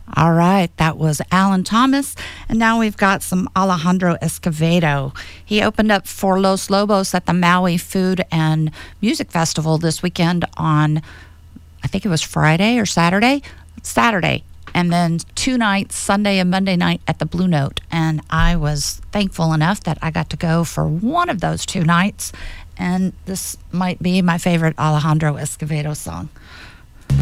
All right, that was Alan Thomas, and now we've got some Alejandro Escovedo. He opened up for Los Lobos at the Maui Food and Music Festival this weekend on, I think it was Friday or Saturday? Saturday. And then 2 nights, Sunday and Monday night at the Blue Note. And I was thankful enough that I got to go for one of those 2 nights. And this might be my favorite Alejandro Escovedo song.